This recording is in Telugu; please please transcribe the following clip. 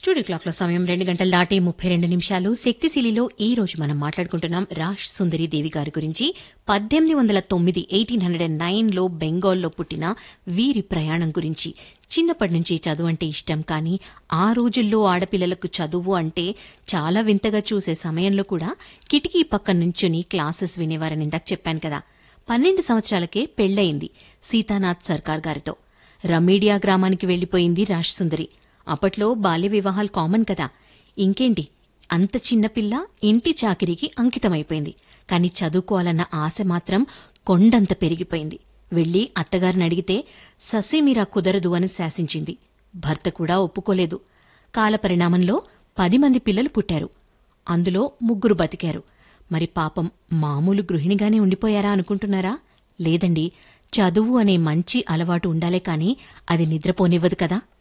స్టూడియో క్లాక్ లో సమయం 2 గంటలు దాటి 32 నిమిషాలు. శక్తిశీలిలో ఈ రోజు మనం మాట్లాడుకుంటున్నాం రాజ్ సుందరి దేవి గారి గురించి. 1809 లో బెంగాల్లో పుట్టిన వీరి ప్రయాణం గురించి. చిన్నప్పటి నుంచి చదువు అంటే ఇష్టం, కానీ ఆ రోజుల్లో ఆడపిల్లలకు చదువు అంటే చాలా వింతగా చూసే సమయంలో కూడా కిటికీ పక్క నుంచుని క్లాసెస్ వినేవారని ఇందాక చెప్పాను కదా. 12 సంవత్సరాలకే పెళ్లయింది సీతానాథ్ సర్కార్ గారితో. రమీడియా గ్రామానికి వెళ్లిపోయింది రాజ్ సుందరి. అప్పట్లో బాల్య వివాహాలు కామన్ కదా. ఇంకేంటి, అంత చిన్నపిల్ల ఇంటి చాకిరీకి అంకితమైపోయింది. కాని చదువుకోవాలన్న ఆశ మాత్రం కొండంత పెరిగిపోయింది. వెళ్లి అత్తగారిని అడిగితే ససేమిరా కుదరదు అని శాసించింది. భర్త కూడా ఒప్పుకోలేదు. కాలపరిణామంలో 10 మంది పిల్లలు పుట్టారు. అందులో 3 బతికారు. మరి పాపం మామూలు గృహిణిగానే ఉండిపోయారా అనుకుంటున్నారా? లేదండి, చదువు అనే మంచి అలవాటు ఉండాలే కాని అది నిద్రపోనివ్వదు కదా.